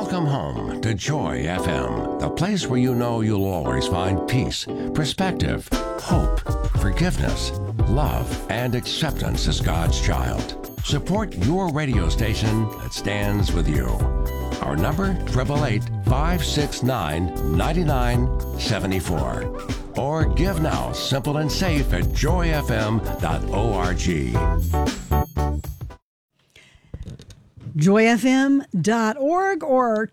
Welcome home to Joy FM, the place where you know you'll always find peace, perspective, hope, forgiveness, love, and acceptance as God's child. Support your radio station that stands with you. Our number, 888-569-9974. Or give now, simple and safe at joyfm.org. joyfm.org or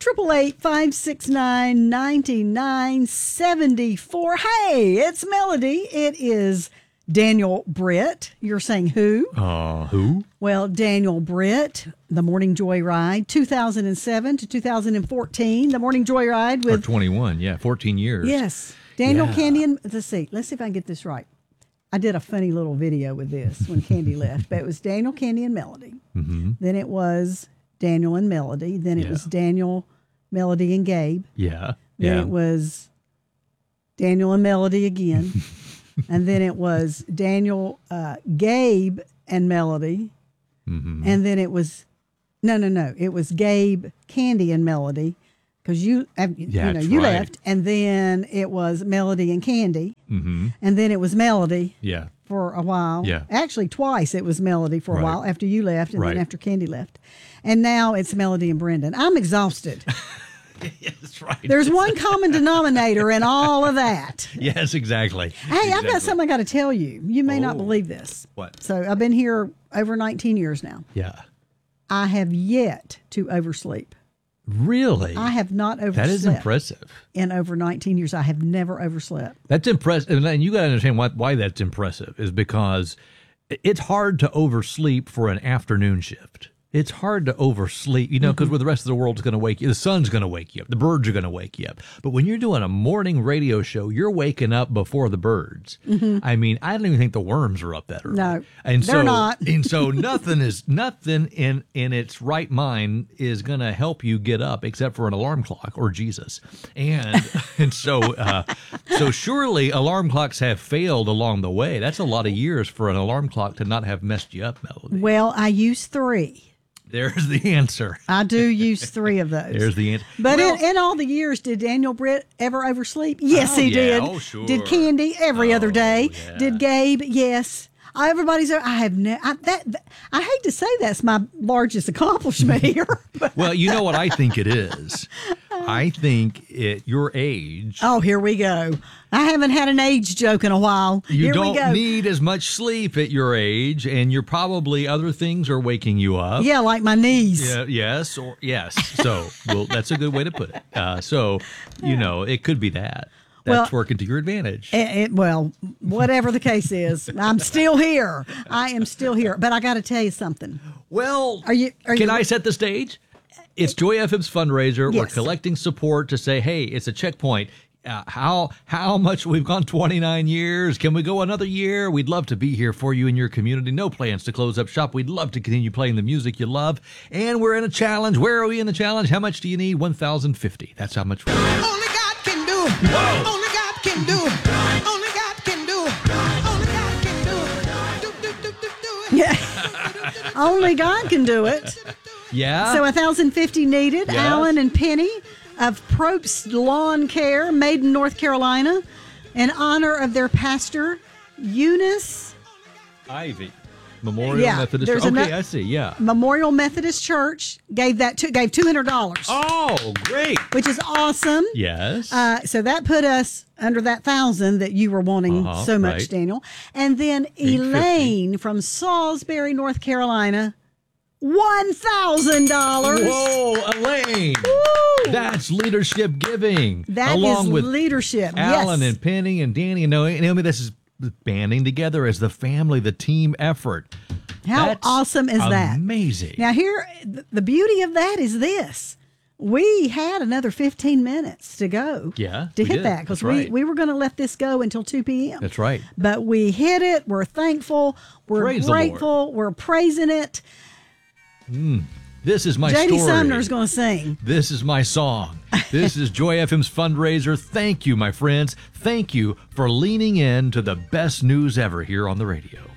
888-569-9974. Hey, it's Melody. It is Daniel Britt. You're saying who? Who? Well, Daniel Britt, The Morning Joyride, 2007 to 2014. The Morning Joyride with... Or 21, yeah, 14 years. Yes. Daniel, Yeah. Candy, and... Let's see if I can get this right. I did a funny little video with this when Candy left, but it was Daniel, Candy, and Melody. Mm-hmm. Then it was Daniel and Melody. Then it was Daniel, Melody, and Gabe. Yeah. Then Yeah. it was Daniel and Melody again. And then it was Daniel, Gabe, and Melody. Mm-hmm. And then it was, no. It was Gabe, Candy, and Melody. Because you that's you right. left. And then it was Melody and Candy. Mm-hmm. And then it was Melody. Yeah. For a while. Yeah. Actually, twice it was Melody for a Right. while after you left and Right. then after Candy left. And now it's Melody and Brendan. I'm exhausted. Yes, right. There's one common denominator in all of that. Yes, exactly. Hey, I've got something I got to tell you. You may not believe this. What? So I've been here over 19 years now. Yeah. I have yet to oversleep. Really? I have not overslept. That is impressive. In over 19 years, I have never overslept. That's impressive. And you got to understand why that's impressive is because it's hard to oversleep for an afternoon shift. It's hard to oversleep, because where the rest of the world's going to wake you, the sun's going to wake you up, the birds are going to wake you up. But when you're doing a morning radio show, you're waking up before the birds. Mm-hmm. I mean, I don't even think the worms are up that early. No, and they're not. And so nothing in its right mind is going to help you get up except for an alarm clock or Jesus. And so surely alarm clocks have failed along the way. That's a lot of years for an alarm clock to not have messed you up, Melody. Well, I use 3. There's the answer. I do use 3 of those. There's the answer. But in all the years, did Daniel Britt ever oversleep? Yes, he did. Oh, sure. Did Candy every other day? Yeah. Did Gabe? Yes. Everybody's. I have I hate to say that's my largest accomplishment here. But Well, you know what I think it is? I think at your age, oh, here we go. I haven't had an age joke in a while. you Here we go. don't need as much sleep at your age, and you're probably other things are waking you up. Yeah, like my knees. Yeah, yes. So, that's a good way to put it. It could be that. That's working to your advantage. Well, whatever the case is, I'm still here. I am still here. But I got to tell you something. Well, Can I set the stage? It's Joy FM's fundraiser. Yes. We're collecting support to say, hey, it's a checkpoint. How much we've gone 29 years. Can we go another year? We'd love to be here for you in your community. No plans to close up shop. We'd love to continue playing the music you love. And we're in a challenge. Where are we in the challenge? How much do you need? $1,050. That's how much we need. Only God can do it. Whoa. Only God can do it. Only God can do it. Only God can do it. Do it. Yeah. Only God can do it. Yeah. So 1,050 needed. Yes. Alan and Penny of Probst Lawn Care, Maiden, North Carolina, in honor of their pastor, Eunice Ivy. Memorial Yeah, Methodist. there's Okay, ano- I see. Yeah. Memorial Methodist Church. Gave $200, Oh, great. which is awesome. Yes. So that put us under that 1,000 that you were wanting so much, right. Daniel. And then 850. Elaine from Salisbury, North Carolina, $1,000. Whoa, Elaine. Woo! That's leadership giving. That along is with leadership. Alan yes. and Penny and Danny. Naomi, this is banding together as the family, the team effort. How That's awesome is that? Amazing. Now, here, the beauty of that is this. We had another 15 minutes to go Yeah, to we hit did. that because That's right. we were going to let this go until 2 p.m. That's right. But we hit it. We're thankful. We're Praise the Lord. grateful. We're praising it. This is my J.D. story. Sumner's going to sing. This is my song. This is Joy FM's fundraiser. Thank you, my friends. Thank you for leaning in to the best news ever here on the radio.